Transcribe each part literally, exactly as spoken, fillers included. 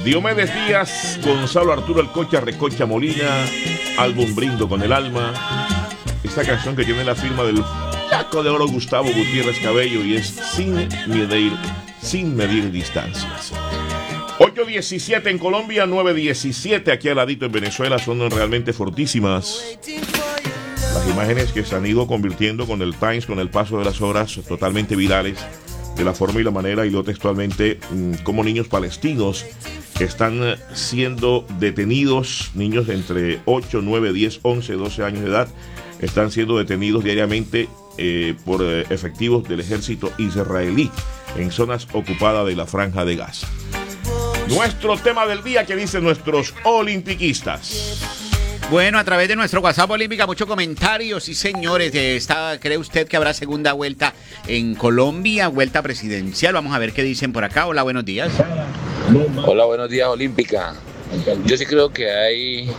Diomedes Díaz, Gonzalo Arturo Alcocha, Recocha Molina, álbum Brindo con el Alma. Esta canción que tiene la firma del flaco de oro Gustavo Gutiérrez Cabello y es Sin Medir, sin medir distancias. ocho diecisiete en Colombia, nueve diecisiete aquí al ladito en Venezuela, son realmente fortísimas. Las imágenes que se han ido convirtiendo con el Times, con el paso de las horas, totalmente virales, de la forma y la manera, y lo textualmente, como niños palestinos están siendo detenidos, niños de entre ocho, nueve, diez, once, doce años de edad, están siendo detenidos diariamente eh, por eh, efectivos del ejército israelí en zonas ocupadas de la Franja de Gaza. Nuestro tema del día, que dicen nuestros olimpiquistas. Bueno, a través de nuestro WhatsApp Olímpica, muchos comentarios. Sí, señores, está, ¿cree usted que habrá segunda vuelta en Colombia, vuelta presidencial? Vamos a ver qué dicen por acá. Hola, buenos días. Hola, buenos días, Olímpica. Yo sí creo que hay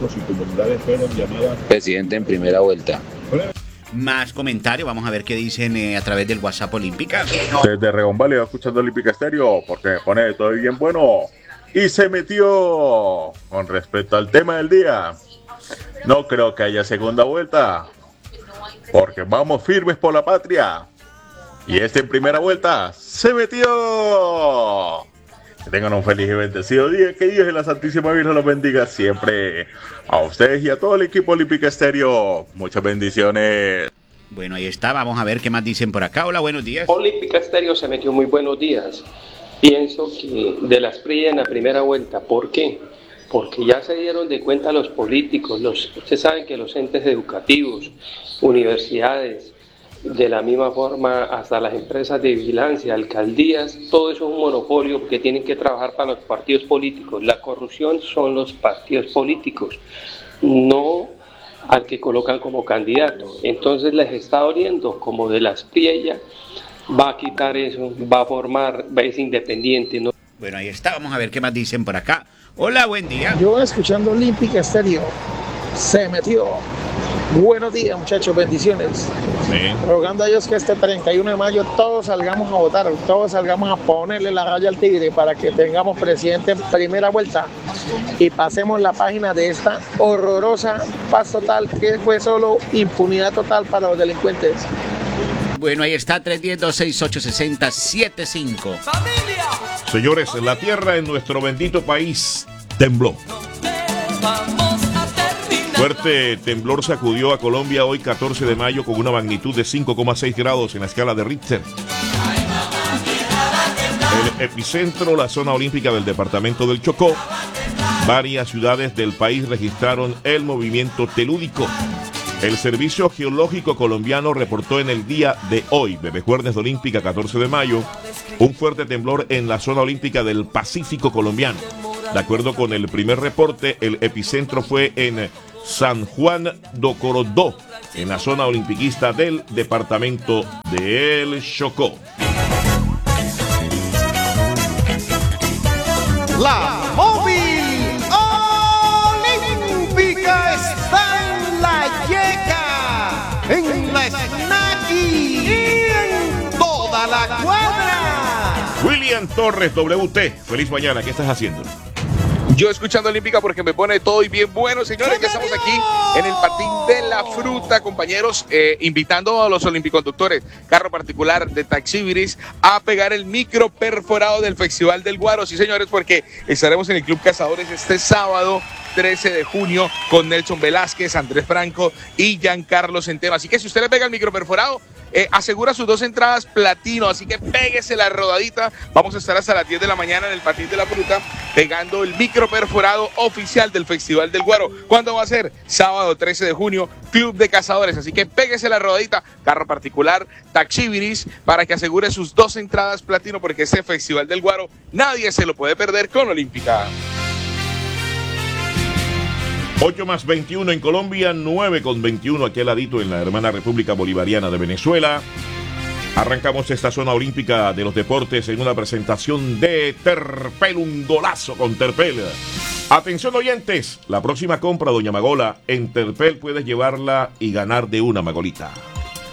presidente en primera vuelta. Más comentarios, vamos a ver qué dicen eh, a través del WhatsApp Olímpica. Desde Regón Valley, escuchando Olímpica Estéreo, porque me pone todo bien bueno. Y se metió con respecto al tema del día. No creo que haya segunda vuelta, porque vamos firmes por la patria. Y este en primera vuelta se metió. Que tengan un feliz y bendecido día. Que Dios y la Santísima Virgen los bendiga siempre. A ustedes y a todo el equipo Olímpica Estéreo. Muchas bendiciones. Bueno, ahí está. Vamos a ver qué más dicen por acá. Hola, buenos días. Olímpica Estéreo se metió. Muy buenos días. Pienso que de las P R I en la primera vuelta. ¿Por qué? Porque ya se dieron de cuenta los políticos. Los, ustedes saben que los entes educativos, universidades, de la misma forma hasta las empresas de vigilancia, alcaldías, todo eso es un monopolio porque tienen que trabajar para los partidos políticos. La corrupción son los partidos políticos, no al que colocan como candidato. Entonces les está oriendo como de las Priella, va a quitar eso, va a formar, va a ser independiente, ¿no? Bueno, ahí está, vamos a ver qué más dicen por acá. Hola, buen día. Yo escuchando Olímpica Estéreo, se metió. Buenos días, muchachos, bendiciones. Sí. Rogando a Dios que este treinta y uno de mayo todos salgamos a votar, todos salgamos a ponerle la raya al tigre para que tengamos presidente en primera vuelta y pasemos la página de esta horrorosa paz total que fue solo impunidad total para los delincuentes. Bueno, ahí está, tres uno cero, dos seis ocho, seis cero siete cinco. Señores, la tierra en nuestro bendito país tembló. Fuerte temblor sacudió a Colombia hoy catorce de mayo con una magnitud de cinco coma seis grados en la escala de Richter. El epicentro, la zona olímpica del departamento del Chocó. Varias ciudades del país registraron el movimiento telúrico. El Servicio Geológico Colombiano reportó en el día de hoy, Bebé Jueves de Olímpica, catorce de mayo, un fuerte temblor en la zona olímpica del Pacífico colombiano. De acuerdo con el primer reporte, el epicentro fue en San Juan do Corodó, en la zona olimpiquista del departamento de El Chocó. La móvil olímpica está en la yeca, en la Snacky y en toda la cuadra. William Torres, W T, feliz mañana, ¿qué estás haciendo? Yo escuchando Olímpica porque me pone todo y bien bueno, señores, que estamos aquí en el patín de la fruta, compañeros, eh, invitando a los olimpiconductores, carro particular de Taxibiris, a pegar el micro perforado del Festival del Guaro. Sí, señores, porque estaremos en el Club Cazadores este sábado trece de junio con Nelson Velázquez, Andrés Franco y Giancarlo Centeno. Así que si usted le pega el micro perforado, Eh, asegura sus dos entradas platino, así que péguese la rodadita. Vamos a estar hasta las diez de la mañana en el patín de la fruta pegando el micro perforado oficial del Festival del Guaro. ¿Cuándo va a ser? Sábado trece de junio, Club de Cazadores, así que péguese la rodadita, carro particular, Taxibiris, para que asegure sus dos entradas platino, porque ese Festival del Guaro nadie se lo puede perder con Olímpica. ocho más veintiuno en Colombia, nueve con veintiuno aquí al ladito en la hermana República Bolivariana de Venezuela. Arrancamos esta zona olímpica de los deportes en una presentación de Terpel, un golazo con Terpel. Atención oyentes, la próxima compra, doña Magola, en Terpel puedes llevarla y ganar de una Magolita.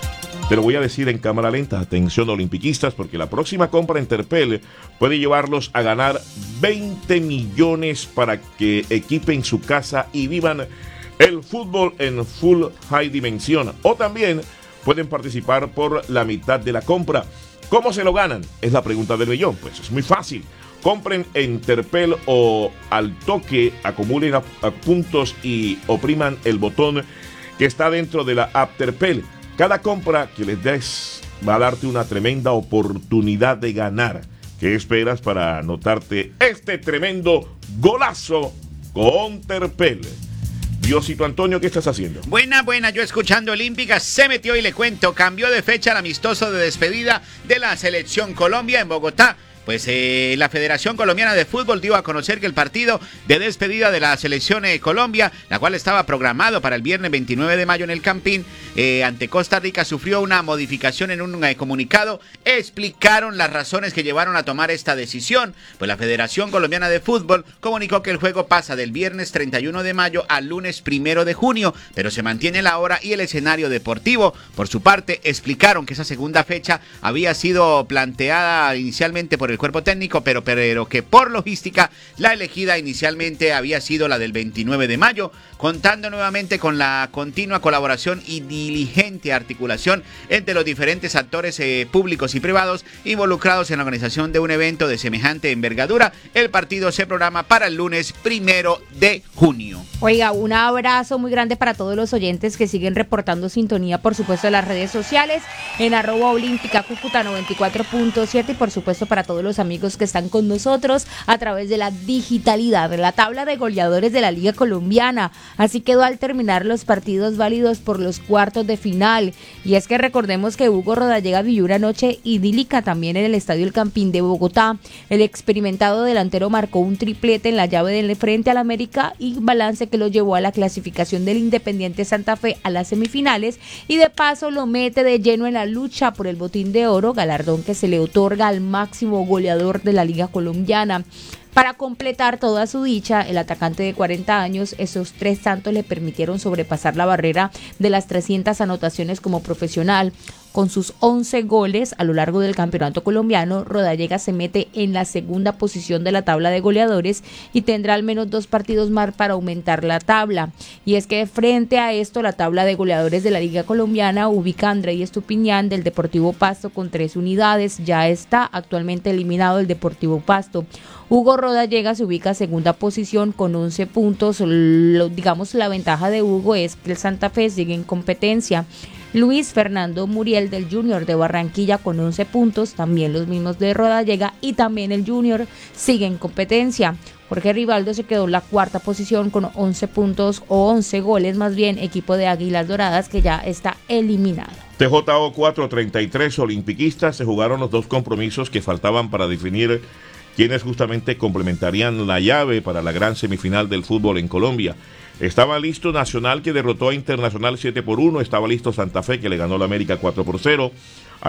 Te lo voy a decir en cámara lenta. Atención, olimpiquistas, porque la próxima compra en Terpel puede llevarlos a ganar veinte millones para que equipen su casa y vivan el fútbol en full high dimensión. O también pueden participar por la mitad de la compra. ¿Cómo se lo ganan? Es la pregunta del millón. Pues es muy fácil. Compren en Terpel o al toque, acumulen a, a puntos y opriman el botón que está dentro de la app Terpel. Cada compra que les des va a darte una tremenda oportunidad de ganar. ¿Qué esperas para anotarte este tremendo golazo con Terpel? Diosito Antonio, ¿qué estás haciendo? Buena, buena, yo escuchando Olímpica, se metió y le cuento, cambió de fecha el amistoso de despedida de la Selección Colombia en Bogotá. Pues eh, la Federación Colombiana de Fútbol dio a conocer que el partido de despedida de la Selección de Colombia, la cual estaba programado para el viernes veintinueve de mayo en el Campín, eh, ante Costa Rica, sufrió una modificación en un eh, comunicado. Explicaron las razones que llevaron a tomar esta decisión. Pues la Federación Colombiana de Fútbol comunicó que el juego pasa del viernes treinta y uno de mayo al lunes primero de junio, pero se mantiene la hora y el escenario deportivo. Por su parte, explicaron que esa segunda fecha había sido planteada inicialmente por el cuerpo técnico, pero, pero que por logística la elegida inicialmente había sido la del veintinueve de mayo, contando nuevamente con la continua colaboración y diligente articulación entre los diferentes actores eh, públicos y privados involucrados en la organización de un evento de semejante envergadura. El partido se programa para el lunes primero de junio. Oiga, un abrazo muy grande para todos los oyentes que siguen reportando sintonía, por supuesto, en las redes sociales, en arroba olímpica Cúcuta noventa y cuatro punto siete, y por supuesto para todos los amigos que están con nosotros a través de la digitalidad, la tabla de goleadores de la Liga Colombiana. Así quedó al terminar los partidos válidos por los cuartos de final. Y es que recordemos que Hugo Rodallega vivió una noche idílica también en el Estadio El Campín de Bogotá. El experimentado delantero marcó un triplete en la llave del frente al América y balance que lo llevó a la clasificación del Independiente Santa Fe a las semifinales, y de paso lo mete de lleno en la lucha por el Botín de Oro, galardón que se le otorga al máximo goleador de la Liga Colombiana. Para completar toda su dicha, el atacante de cuarenta años, esos tres tantos le permitieron sobrepasar la barrera de las trescientas anotaciones como profesional. Con sus once goles a lo largo del campeonato colombiano, Rodallega se mete en la segunda posición de la tabla de goleadores y tendrá al menos dos partidos más para aumentar la tabla. Y es que frente a esto, la tabla de goleadores de la Liga Colombiana ubica a Andrei Estupiñán del Deportivo Pasto con tres unidades. Ya está actualmente eliminado el Deportivo Pasto. Hugo Rodallega se ubica a segunda posición con once puntos. Lo, digamos, la ventaja de Hugo es que el Santa Fe sigue en competencia. Luis Fernando Muriel del Junior de Barranquilla con once puntos, también los mismos de Rodallega, y también el Junior sigue en competencia. Jorge Rivaldo se quedó en la cuarta posición con once puntos, o once goles más bien, equipo de Águilas Doradas que ya está eliminado. T J O cuatro treinta y tres olimpiquistas, se jugaron los dos compromisos que faltaban para definir quienes justamente complementarían la llave para la gran semifinal del fútbol en Colombia. Estaba listo Nacional, que derrotó a Internacional siete por uno, estaba listo Santa Fe, que le ganó a la América cuatro por cero.